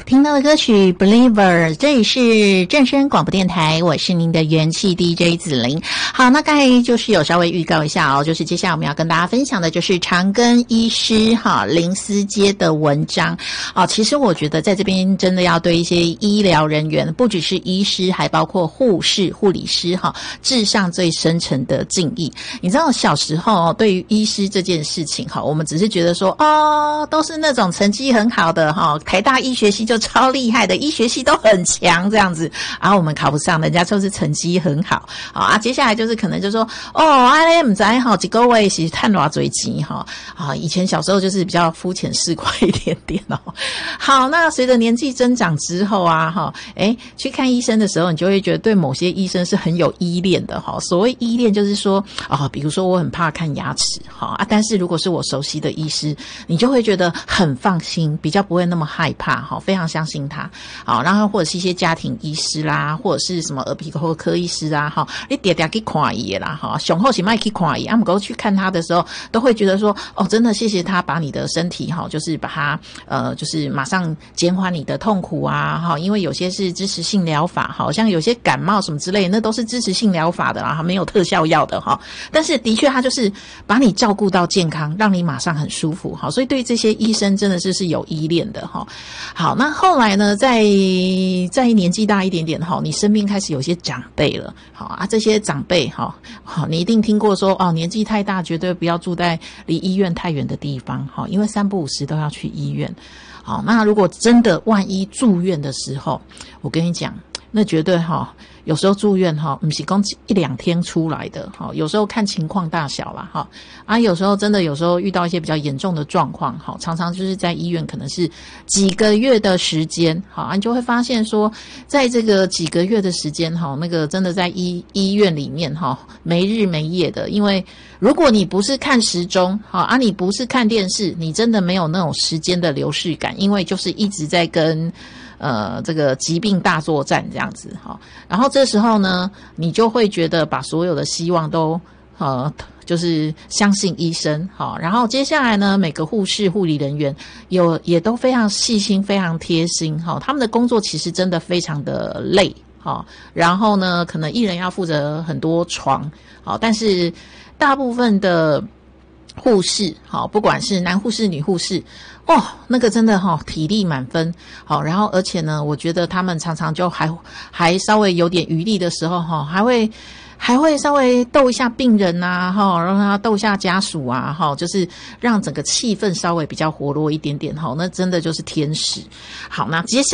听到的歌曲 Believer， 这里是正声广播电台，我是您的元气 DJ 子玲。好，那刚才就是有稍微预告一下哦，就是接下来我们要跟大家分享的就是长庚医师林思杰的文章其实我觉得在这边真的要对一些医疗人员，不只是医师，还包括护士、护理师致上最深沉的敬意。你知道小时候对于医师这件事情我们只是觉得说都是那种成绩很好的台大医学系就超厉害的，医学系都很强这样子，然后我们考不上，人家就是成绩很好接下来就是可能就说不知道几个月是赚多少钱以前小时候就是比较肤浅市侩一点点好，那随着年纪增长之后去看医生的时候，你就会觉得对某些医生是很有依恋的所谓依恋就是说比如说我很怕看牙齿但是如果是我熟悉的医师，你就会觉得很放心，比较不会那么害怕非常相信他然后或者是一些家庭医师啦，或者是什么耳鼻喉科医师啊你常常去看伊啦上好是不去看伊不过去看他的时候都会觉得说真的谢谢他把你的身体就是把它就是马上减缓你的痛苦啊因为有些是支持性疗法像有些感冒什么之类的，那都是支持性疗法的啦，没有特效药的但是的确他就是把你照顾到健康，让你马上很舒服所以对这些医生真的是有依恋的好，那后来呢在年纪大一点点你身边开始有些长辈了这些长辈你一定听过说年纪太大绝对不要住在离医院太远的地方因为3不5时都要去医院那如果真的万一住院的时候，我跟你讲那绝对有时候住院不是说1-2天出来的有时候看情况大小啦有时候真的有时候遇到一些比较严重的状况常常就是在医院可能是几个月的时间你就会发现说在这个几个月的时间那个真的在医院里面没日没夜的，因为如果你不是看时钟你不是看电视，你真的没有那种时间的流逝感，因为就是一直在跟这个疾病大作战这样子然后这时候呢你就会觉得把所有的希望都就是相信医生然后接下来呢每个护士护理人员也都非常细心非常贴心他们的工作其实真的非常的累然后呢可能一人要负责很多床但是大部分的护士不管是男护士女护士那个真的体力满分然后而且呢我觉得他们常常就还稍微有点余力的时候还会稍微逗一下病人啊让他逗一下家属啊就是让整个气氛稍微比较活络一点点那真的就是天使。好，那接下来